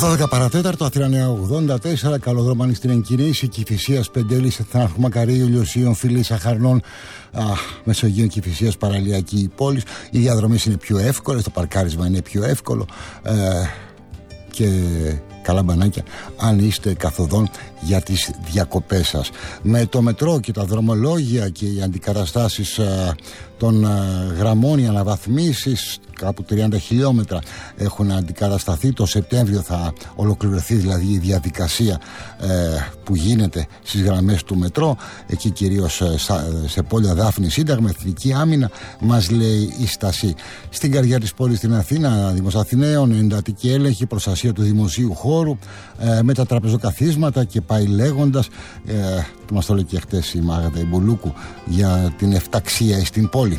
12 παρατέταρτο, Αθήνα Νέα 84, καλοδρόμανη στην Εγκινήση, Κηφισίας, Πεντέλης, Εθνάρχου Μακαρίου, Λιωσίων, Φιλής, Αχαρνών, Μεσογείων, Κηφισίας, παραλιακή πόλη. Οι διαδρομές είναι πιο εύκολες, το παρκάρισμα είναι πιο εύκολο και καλά μπανάκια αν είστε καθοδόν για τις διακοπές σας. Με το μετρό και τα δρομολόγια και οι αντικαταστάσεις των γραμμών, οι αναβαθμίσεις, κάπου 30 χιλιόμετρα έχουν αντικατασταθεί. Το Σεπτέμβριο θα ολοκληρωθεί δηλαδή η διαδικασία που γίνεται στις γραμμές του μετρό, εκεί κυρίως σε Πόλια Δάφνη, Σύνταγμα, Εθνική Άμυνα, μας λέει η Στασή. Στην καρδιά της πόλης στην Αθήνα, Δήμος Αθηναίων, εντατική έλεγχη, προστασία του δημοσίου χώρου, με τα τραπεζοκαθίσματα και πάει λέγοντας, που μας το λέει και χτες η Μάγδα Ιμπουλούκου, για την εφταξία στην πόλη.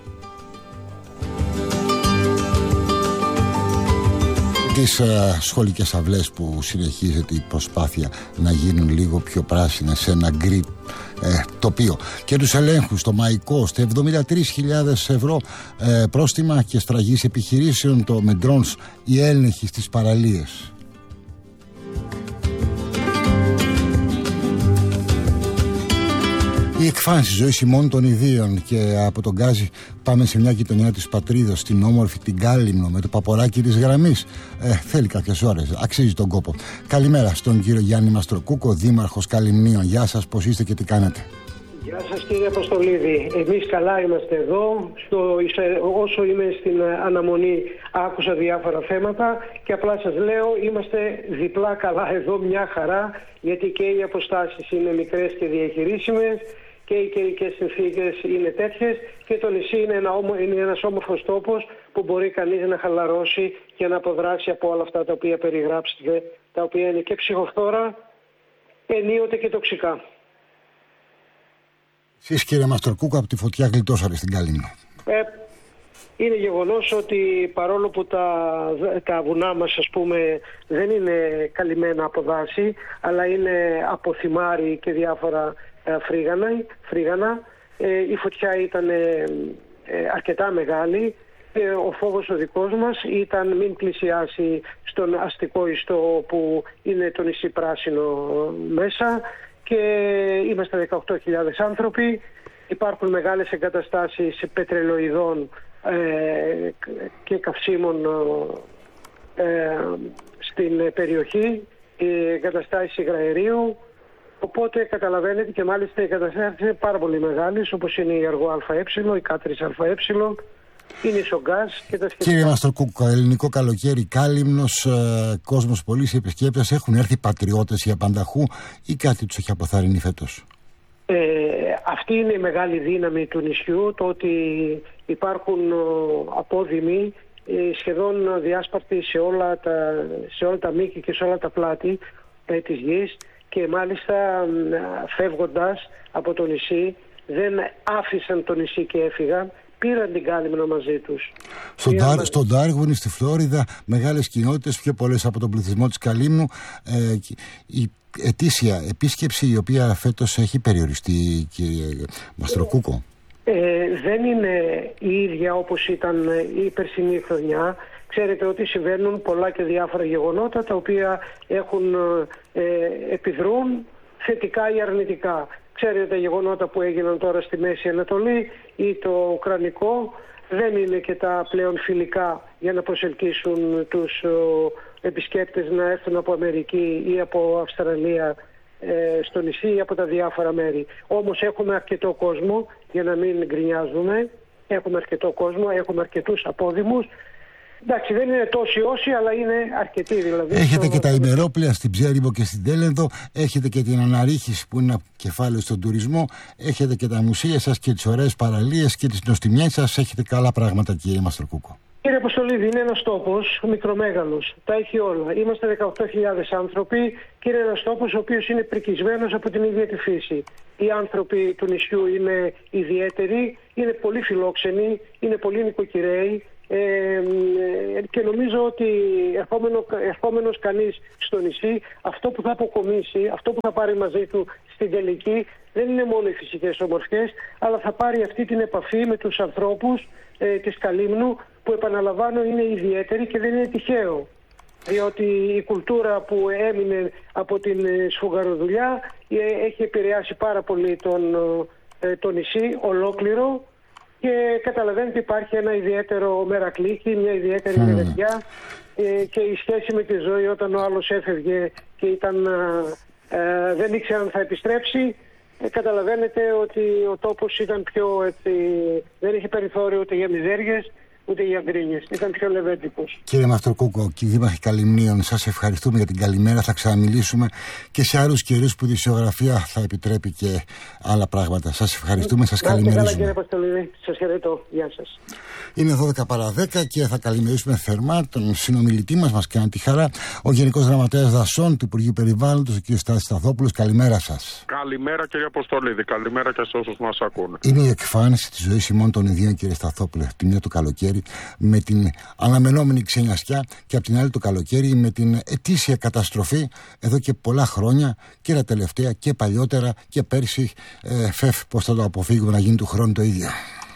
Τις σχολικές αυλές που συνεχίζεται η προσπάθεια να γίνουν λίγο πιο πράσινες σε ένα γκρι τοπίο, και τους ελέγχους στο Μαϊκό, στα 73.000 ευρώ πρόστιμα και στραγής επιχειρήσεων, το με drones, οι έλεγχοι στις παραλίες. Η εκφάνση ζωής ημών των ιδίων, και από τον Γκάζι πάμε σε μια γειτονιά της πατρίδος, στην όμορφη την Κάλυμνο, με το παποράκι της γραμμής. Θέλει κάποιες ώρες, αξίζει τον κόπο. Καλημέρα στον κύριο Γιάννη Μαστροκούκο, δήμαρχος Καλυμνίων. Γεια σας, πώς είστε και τι κάνετε? Γεια σας κύριε Αποστολίδη, εμείς καλά είμαστε εδώ. Όσο είμαι στην αναμονή άκουσα διάφορα θέματα και απλά σας λέω είμαστε διπλά καλά εδώ, μια χαρά, γιατί και οι αποστάσεις είναι μικρές και διαχειρίσιμες και οι καιρικές συνθήκες είναι τέτοιες και το νησί είναι ένας όμορφος τόπος που μπορεί κανείς να χαλαρώσει και να αποδράσει από όλα αυτά τα οποία περιγράψετε, τα οποία είναι και ψυχοφθόρα, ενίοτε και τοξικά. Εσείς κύριε Μαστροκούκο από τη φωτιά γλιτώσατε στην Κάλυμνο. Είναι γεγονός ότι παρόλο που τα βουνά μας, ας πούμε, δεν είναι καλυμμένα από δάση, αλλά είναι από θυμάρι και διάφορα φρίγανα, η φωτιά ήταν αρκετά μεγάλη. Ο φόβος ο δικός μας ήταν μην πλησιάσει στον αστικό ιστό που είναι το νησί πράσινο μέσα, και είμαστε 18.000 άνθρωποι. Υπάρχουν μεγάλες εγκαταστάσεις πετρελοειδών και καυσίμων στην περιοχή, εγκαταστάσεις υγραερίου, οπότε καταλαβαίνετε, και μάλιστα οι εγκαταστάσεις είναι πάρα πολύ μεγάλες, όπως είναι η Αργό ΑΕ, η Κάτρις ΑΕ, είναι η Σογκάς και τα σχετικά. Κύριε Μαστροκούκο, ελληνικό καλοκαίρι, Κάλυμνος, κόσμος, πολλοί επισκέπτες, έχουν έρθει πατριώτες για πανταχού ή κάτι τους έχει αποθαρρυνεί φέτος? Αυτή είναι η μεγάλη δύναμη του νησιού, το ότι υπάρχουν απόδημοι σχεδόν διάσπαρτοι σε όλα τα μήκη και σε όλα τα πλάτη της γης, και μάλιστα φεύγοντας από το νησί δεν άφησαν το νησί και έφυγαν, πήραν την Κάλυμνο μαζί τους. Στον Ντάριγουιν, στη Φλόριδα, μεγάλες κοινότητες, πιο πολλές από τον πληθυσμό της Καλύμνου. Η ετήσια επίσκεψη, η οποία φέτος έχει περιοριστεί, κύριε Μαστροκούκο. Δεν είναι η ίδια όπως ήταν η περσινή χρονιά. Ξέρετε ότι συμβαίνουν πολλά και διάφορα γεγονότα τα οποία επιδρούν θετικά ή αρνητικά. Ξέρετε τα γεγονότα που έγιναν τώρα στη Μέση Ανατολή ή το Ουκρανικό δεν είναι και τα πλέον φιλικά για να προσελκύσουν τους επισκέπτες να έρθουν από Αμερική ή από Αυστραλία στο νησί ή από τα διάφορα μέρη. Όμως έχουμε αρκετό κόσμο, για να μην γκρινιάζουμε, έχουμε αρκετό κόσμο, έχουμε αρκετούς απόδημους. Εντάξει, δεν είναι τόσοι όσοι, αλλά είναι αρκετοί δηλαδή. Έχετε και τα ημερόπλαια στην Ψέριμο και στην Τέλενδο, έχετε και την αναρρίχηση που είναι ένα κεφάλαιο στον τουρισμό, έχετε και τα μουσεία σας και τις ωραίες παραλίες και τις νοστιμιές σας, έχετε καλά πράγματα κύριε Μαστροκούκο. Κύριε Αποστολίδη, είναι ένας τόπος μικρομέγαλος, τα έχει όλα. Είμαστε 18.000 άνθρωποι και είναι ένας τόπος ο οποίος είναι πρικισμένος από την ίδια τη φύση. Οι άνθρωποι του νησιού είναι ιδιαίτεροι, είναι πολύ φιλόξενοι, είναι πολύ νοικοκυρέοι. Και νομίζω ότι ερχόμενος κανείς στο νησί, αυτό που θα αποκομίσει, αυτό που θα πάρει μαζί του στην τελική, δεν είναι μόνο οι φυσικές ομορφιές, αλλά θα πάρει αυτή την επαφή με τους ανθρώπους της Καλύμνου, που επαναλαμβάνω είναι ιδιαίτερη και δεν είναι τυχαίο. διότι η κουλτούρα που έμεινε από την σφουγγαροδουλειά έχει επηρεάσει πάρα πολύ το νησί ολόκληρο και καταλαβαίνετε υπάρχει ένα ιδιαίτερο μερακλίκι, μια ιδιαίτερη μυρωδιά και η σχέση με τη ζωή όταν ο άλλος έφευγε και δεν ήξερε αν θα επιστρέψει. Καταλαβαίνετε ότι ο τόπος ήταν πιο δεν είχε περιθώριο ούτε για μιζέριες ούτε για γκρίνιες. Ήταν πιο λεβέντικος. Κύριε Μαυτροκούκο, κύριε Δήμαρχε Καλυμνίων, σας ευχαριστούμε για την καλημέρα. Θα ξαναμιλήσουμε και σε άλλους καιρούς που η δισιογραφία θα επιτρέπει και άλλα πράγματα. Σας ευχαριστούμε, σας καλημερίζουμε. Καλά, κύριε Παστολίδη. Σας χαιρετώ. Γεια σας. Είναι 12 παρά 10 και θα καλημερίσουμε θερμά τον συνομιλητή μας κάνει τη χαρά, ο Γενικός Γραμματέας Δασών του Υπουργείου Περιβάλλοντος, ο κ. Στάθης Σταθόπουλος. Καλημέρα σας. Καλημέρα, κύριε Αποστολίδη. Καλημέρα και σε όσους μας ακούνε. Είναι η εκφάνιση της ζωής ημών των ιδίων, κύριε Σταθόπουλε. Τη μία το καλοκαίρι με την αναμενόμενη ξενιασιά και απ' την άλλη το καλοκαίρι με την ετήσια καταστροφή εδώ και πολλά χρόνια και τα τελευταία και παλιότερα και πέρσι. Πώς θα το αποφύγουμε να γίνει του χρόνου το ίδιο?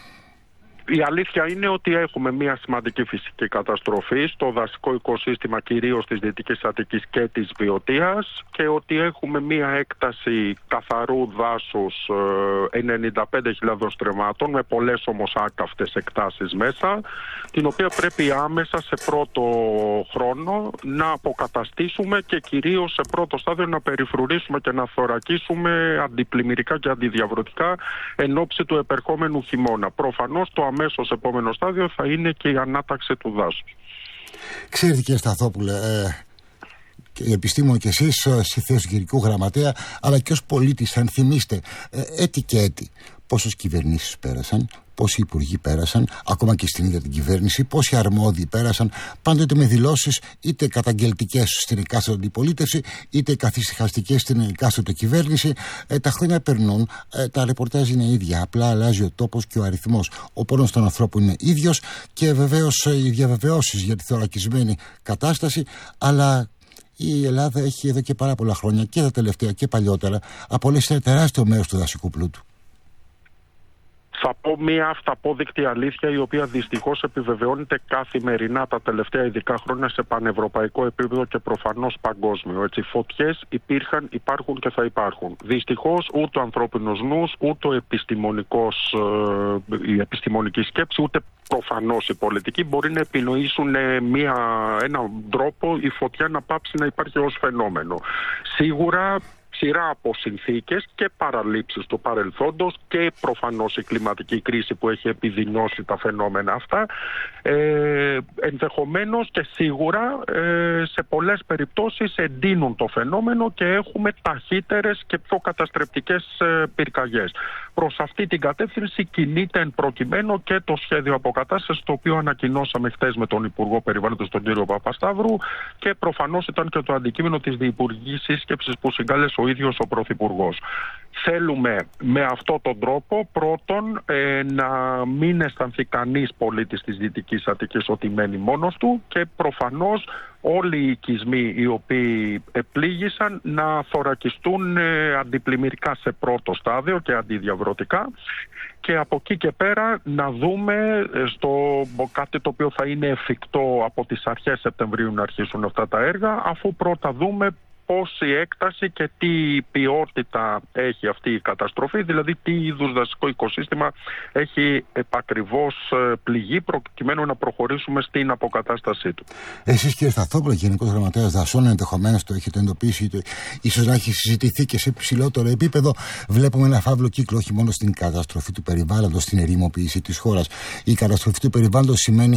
Η αλήθεια είναι ότι έχουμε μια σημαντική φυσική καταστροφή στο δασικό οικοσύστημα, κυρίως της Δυτικής Αττικής και της Βιωτίας, και ότι έχουμε μια έκταση καθαρού δάσους 95.000 στρεμμάτων με πολλές όμως άκαυτες εκτάσεις μέσα, την οποία πρέπει άμεσα σε πρώτο χρόνο να αποκαταστήσουμε και κυρίως σε πρώτο στάδιο να περιφρουρήσουμε και να θωρακίσουμε αντιπλημμυρικά και αντιδιαβρωτικά εν ώψη του επερχόμενου χειμώνα. Προφανώς το αμέσως επόμενο στάδιο θα είναι και η ανάταξη του δάσους. Ξέρετε, κύριε Σταθόπουλε, επιστήμον και εσείς στη θέση του Γενικού Γραμματέα, αλλά και ως πολίτης, αν θυμίστε έτη και έτη πόσες κυβερνήσεις πέρασαν, πόσοι υπουργοί πέρασαν, ακόμα και στην ίδια την κυβέρνηση, πόσοι αρμόδιοι πέρασαν, πάντοτε με δηλώσεις είτε καταγγελτικές στην εκάστοτε αντιπολίτευση, είτε καθησυχαστικές στην εκάστοτε κυβέρνηση. Τα χρόνια περνούν, τα ρεπορτάζ είναι ίδια, απλά αλλάζει ο τόπος και ο αριθμός. Ο πόνος των ανθρώπων είναι ίδιος και βεβαίως οι διαβεβαιώσεις για τη θωρακισμένη κατάσταση, αλλά η Ελλάδα έχει εδώ και πάρα πολλά χρόνια και τα τελευταία και παλιότερα απολέσει ένα τεράστιο μέρος του δασικού πλούτου. Θα πω μια αυταπόδεικτη αλήθεια, η οποία δυστυχώς επιβεβαιώνεται καθημερινά τα τελευταία ειδικά χρόνια σε πανευρωπαϊκό επίπεδο και προφανώς παγκόσμιο. Έτσι, φωτιές υπήρχαν, υπάρχουν και θα υπάρχουν. Δυστυχώς ούτε ο ανθρώπινος νους, ούτε η επιστημονική σκέψη, ούτε προφανώς οι πολιτικοί μπορεί να επινοήσουν έναν τρόπο η φωτιά να πάψει να υπάρχει ως φαινόμενο. Σίγουρα σειρά από συνθήκες και παραλήψεις του παρελθόντος και προφανώς η κλιματική κρίση που έχει επιδεινώσει τα φαινόμενα αυτά, ενδεχομένως και σίγουρα σε πολλές περιπτώσεις εντείνουν το φαινόμενο και έχουμε ταχύτερες και πιο καταστρεπτικές πυρκαγιές. Προς αυτή την κατεύθυνση κινείται εν προκειμένου και το σχέδιο αποκατάστασης, το οποίο ανακοινώσαμε χθες με τον Υπουργό Περιβάλλοντος, τον κύριο Παπασταύρου, και προφανώς ήταν και το αντικείμενο της διυπουργικής σύσκεψης που συγκάλεσε ο ίδιος ο Πρωθυπουργός. Θέλουμε με αυτόν τον τρόπο πρώτον να μην αισθανθεί κανείς πολίτης της Δυτικής Αττικής ότι μένει μόνος του, και προφανώς όλοι οι οικισμοί οι οποίοι πλήγησαν να θωρακιστούν αντιπλημμυρικά σε πρώτο στάδιο και αντιδιαβρωτικά, και από εκεί και πέρα να δούμε κάτι το οποίο θα είναι εφικτό από τις αρχές Σεπτεμβρίου να αρχίσουν αυτά τα έργα, αφού πρώτα δούμε πόση έκταση και τι ποιότητα έχει αυτή η καταστροφή, δηλαδή τι είδους δασικό οικοσύστημα έχει επακριβώς πληγεί, προκειμένου να προχωρήσουμε στην αποκατάστασή του. Εσείς, κύριε Σταθόπουλο, Γενικός Γραμματέας Δασών, ενδεχομένως το έχετε εντοπίσει, ίσως να έχει συζητηθεί και σε ψηλότερο επίπεδο. Βλέπουμε ένα φαύλο κύκλο όχι μόνο στην καταστροφή του περιβάλλοντος, στην ερημοποίηση της χώρας. Η καταστροφή του περιβάλλοντος σημαίνει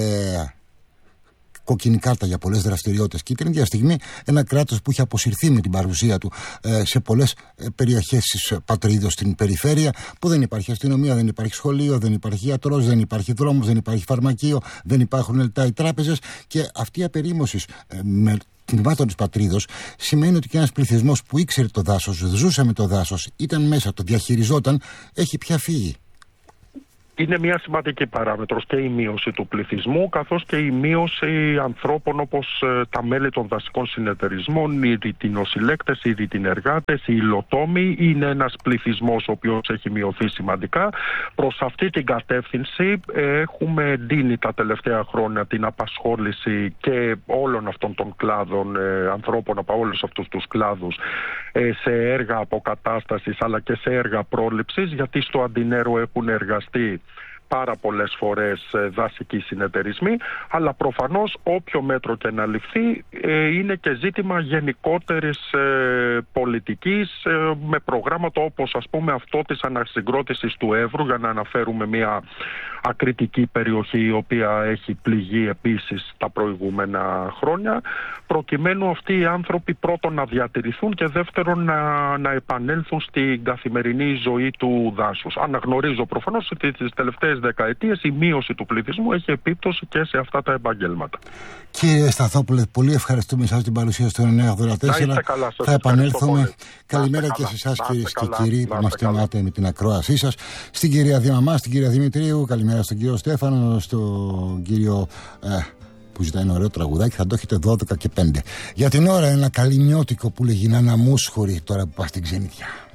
κόκκινη κάρτα για πολλές δραστηριότητες. Και την ίδια στιγμή ένα κράτος που είχε αποσυρθεί με την παρουσία του σε πολλές περιοχές της πατρίδος στην περιφέρεια, που δεν υπάρχει αστυνομία, δεν υπάρχει σχολείο, δεν υπάρχει γιατρός, δεν υπάρχει δρόμος, δεν υπάρχει φαρμακείο, δεν υπάρχουν λεπτά οι τράπεζες, και αυτή η απερίμωση με τμήματων της πατρίδος σημαίνει ότι και ένας πληθυσμός που ήξερε το δάσος, ζούσε με το δάσος, ήταν μέσα, το διαχειριζόταν, έχει πια φύγει. Είναι μια σημαντική παράμετρος και η μείωση του πληθυσμού, καθώς και η μείωση ανθρώπων όπως τα μέλη των δασικών συνεταιρισμών, οι ρητινοσυλλέκτες, οι ρητινεργάτες, οι υλοτόμοι. Είναι ένας πληθυσμός ο οποίος έχει μειωθεί σημαντικά. Προς αυτή την κατεύθυνση έχουμε εντείνει τα τελευταία χρόνια την απασχόληση και όλων αυτών των κλάδων, ανθρώπων από όλους αυτούς τους κλάδους, σε έργα αποκατάστασης αλλά και σε έργα πρόληψης, γιατί στο Αντινέρο έχουν εργαστεί πάρα πολλές φορές δασικοί συνεταιρισμοί, αλλά προφανώς όποιο μέτρο και να ληφθεί είναι και ζήτημα γενικότερης πολιτικής, με προγράμματα όπως ας πούμε αυτό της ανασυγκρότησης του Εύρου, για να αναφέρουμε μια ακριτική περιοχή η οποία έχει πληγεί επίσης τα προηγούμενα χρόνια, προκειμένου αυτοί οι άνθρωποι πρώτον να διατηρηθούν και δεύτερον να επανέλθουν στην καθημερινή ζωή του δάσους. Αναγνωρίζω προφανώς ότι τις τελευταίες δεκαετίες η μείωση του πληθυσμού έχει επίπτωση και σε αυτά τα επαγγέλματα. Κύριε Σταθόπουλε, πολύ ευχαριστούμε εσάς την παρουσία στο 984. Θα επανέλθουμε. Καλημέρα και σε εσάς, κυρίες και κύριοι, που μας τιμάτε με την ακρόασή σας. Στην κυρία Δήμαμά, στην κυρία Δημητρίου, καλημέρα στον κύριο Στέφανο, στον κύριο που ζητάει ένα ωραίο τραγουδάκι. Θα το έχετε 12 και 5. Για την ώρα ένα καληνιώτικο που λέγει Νάνα Μούσχουρη, τώρα που πας στην ξενιτιά.